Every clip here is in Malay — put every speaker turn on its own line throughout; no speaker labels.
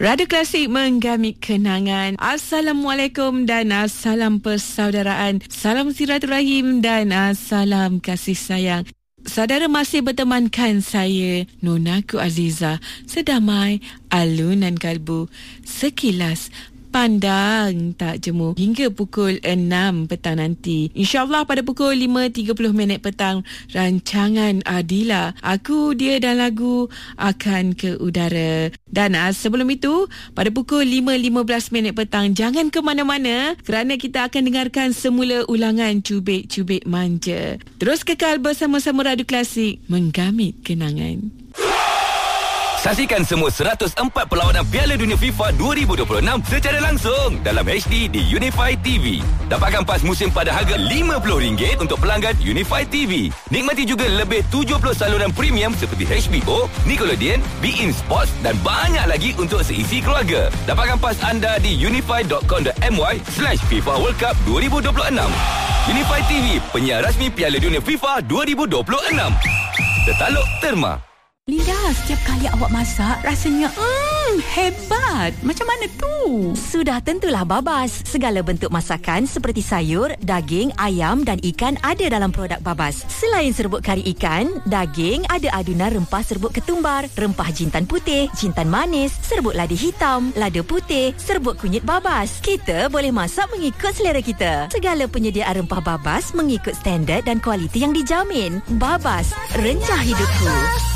Radio Klasik menggamit kenangan. Assalamualaikum dan salam persaudaraan. Salam silaturahim dan salam kasih sayang. Saudara masih bertemankan saya, Nonaku Aziza, sedamai alunan kalbu. Sekilas pandang tak jemu hingga pukul 6 petang nanti. InsyaAllah pada pukul 5.30 petang, rancangan Adila, Aku, Dia dan Lagu akan ke udara. Dan sebelum itu, pada pukul 5.15 petang, jangan ke mana-mana kerana kita akan dengarkan semula ulangan Cubit-Cubit Manja. Terus kekal bersama-sama Radio Klasik menggamit kenangan.
Saksikan semua 104 perlawanan Piala Dunia FIFA 2026 secara langsung dalam HD di Unify TV. Dapatkan pas musim pada harga RM50 untuk pelanggan Unify TV. Nikmati juga lebih 70 saluran premium seperti HBO, Nickelodeon, beIN Sports dan banyak lagi untuk seisi keluarga. Dapatkan pas anda di unify.com.my/FIFA World Cup 2026. Unify TV, penyiar rasmi Piala Dunia FIFA 2026. Tertaluk terma.
Linda, setiap kali awak masak, rasanya hebat. Macam mana tu?
Sudah tentulah Babas. Segala bentuk masakan seperti sayur, daging, ayam dan ikan ada dalam produk Babas. Selain serbuk kari ikan, daging, ada adunan rempah serbuk ketumbar, rempah jintan putih, jintan manis, serbuk lada hitam, lada putih, serbuk kunyit Babas. Kita boleh masak mengikut selera kita. Segala penyediaan rempah Babas mengikut standard dan kualiti yang dijamin. Babas, rencah hidupku.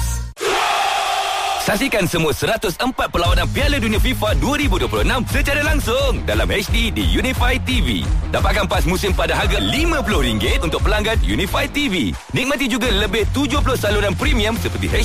Saksikan semua 104 perlawanan Piala Dunia FIFA 2026 secara langsung dalam HD di Unify TV. Dapatkan pas musim pada harga RM50 untuk pelanggan Unify TV. Nikmati juga lebih 70 saluran premium seperti